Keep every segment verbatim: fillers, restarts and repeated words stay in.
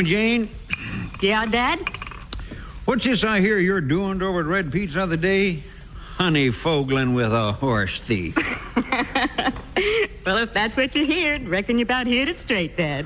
Jane. Yeah, Dad? What's this I hear you're doing over at Red Pete's the other day? Honey fogling with a horse thief. Well, if that's what you heard, reckon you about heard it straight, Dad.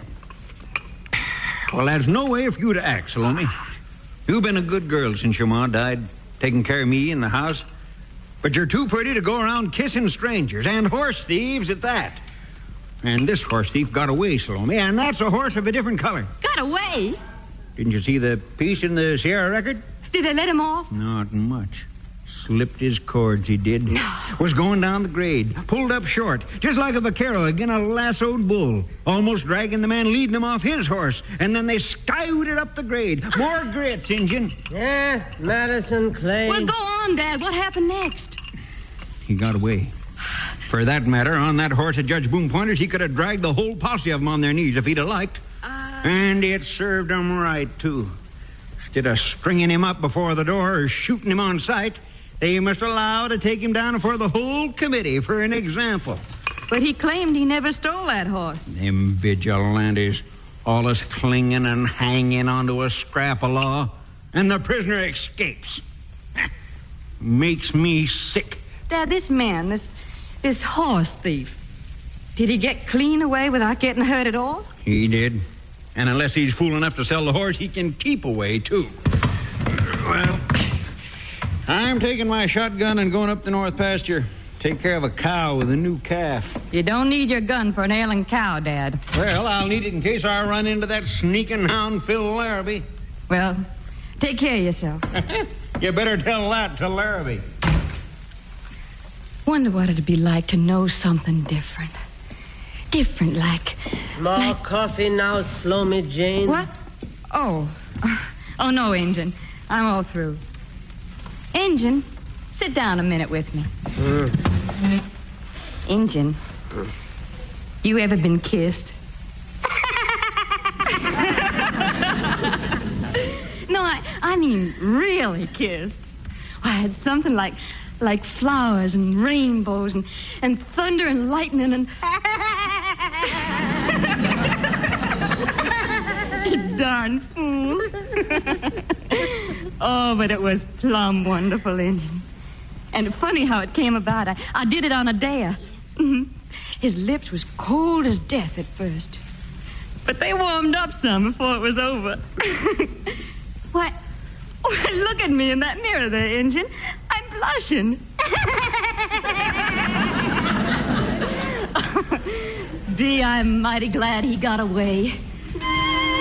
Well, there's no way for you to act, Salome. You've been a good girl since your ma died, taking care of me in the house. But you're too pretty to go around kissing strangers, and horse thieves at that. And this horse thief got away, Salome, and that's a horse of a different color. Got away? Didn't you see the piece in the Sierra Record? Did they let him off? Not much. Slipped his cords, he did. No. Was going down the grade, pulled up short, just like a vaquero again a lassoed bull, almost dragging the man leading him off his horse, and then they skywooted up the grade. More grits, Injun. Yeah, Madison Clay. Well, go on, Dad. What happened next? He got away. For that matter, on that horse of Judge Boone Pointer's, he could have dragged the whole posse of them on their knees if he'd have liked. Uh... And it served him right, too. Instead of stringing him up before the door or shooting him on sight, they must allow to take him down before the whole committee for an example. But he claimed he never stole that horse. Them vigilantes, all us clinging and hanging onto a scrap of law, and the prisoner escapes. Makes me sick. Dad, this man, this this horse thief, did he get clean away without getting hurt at all? He did. And unless he's fool enough to sell the horse, he can keep away, too. Well, I'm taking my shotgun and going up the north pasture. Take care of a cow with a new calf. You don't need your gun for an ailing cow, Dad. Well, I'll need it in case I run into that sneaking hound Phil Larrabee. Well, take care of yourself. You better tell that to Larrabee. Wonder what it'd be like to know something different. Different, like... More like... coffee now, Salome Jane. What? Oh. Oh, no, Injun. I'm all through. Injun, sit down a minute with me. Mm. Injun, mm. you ever been kissed? No, I, I mean really kissed. Why, it's something like... like flowers and rainbows and, and thunder and lightning and... You darn fool. Oh, but it was plumb wonderful, Injun. And funny how it came about. I, I did it on a dare. Mm-hmm. His lips was cold as death at first. But they warmed up some before it was over. What? Oh, look at me in that mirror there, Injun. I'm blushing. Gee, I'm mighty glad he got away.